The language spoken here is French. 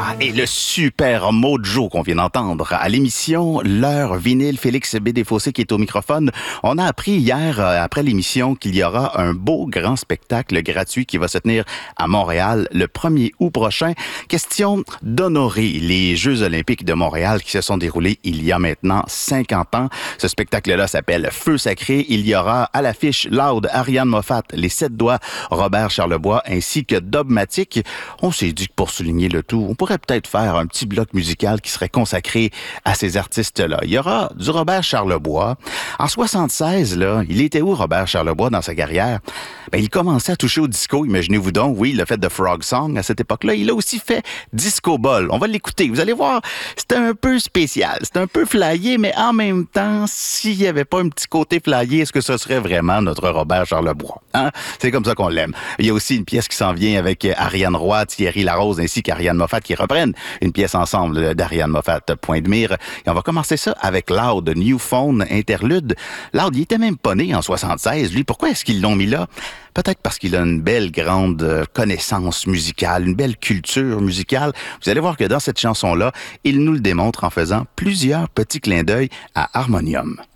Et le super mojo qu'on vient d'entendre à l'émission L'heure vinyle, Félix Bédéfossé qui est au microphone. On a appris hier, après l'émission, qu'il y aura un beau grand spectacle gratuit qui va se tenir à Montréal le 1er août prochain. Question d'honorer les Jeux olympiques de Montréal qui se sont déroulés il y a maintenant 50 ans. Ce spectacle-là s'appelle Feu sacré. Il y aura à l'affiche Loud, Ariane Moffat, Les Sept Doigts, Robert Charlebois ainsi que Dogmatic. On s'est dit que pour souligner le tout, on pourrait peut-être faire un petit bloc musical qui serait consacré à ces artistes-là. Il y aura du Robert Charlebois. En 76, là, il était où Robert Charlebois dans sa carrière? Ben, il commençait à toucher au disco, imaginez-vous donc. Oui, il a fait The Frog Song à cette époque-là. Il a aussi fait Disco Ball. On va l'écouter. Vous allez voir, c'était un peu spécial. C'était un peu flyé, mais en même temps, s'il n'y avait pas un petit côté flyé, est-ce que ce serait vraiment notre Robert Charlebois? Hein? C'est comme ça qu'on l'aime. Il y a aussi une pièce qui s'en vient avec Ariane Roy, Thierry Larose ainsi qu'Ariane Moffat qui reprennent une pièce ensemble d'Ariane Moffat, Point de mire. Et on va commencer ça avec Loud, New Phone Interlude. Loud, il était même pas né en 76. Lui, pourquoi est-ce qu'ils l'ont mis là? Peut-être parce qu'il a une belle grande connaissance musicale, une belle culture musicale. Vous allez voir que dans cette chanson-là, il nous le démontre en faisant plusieurs petits clins d'œil à Harmonium.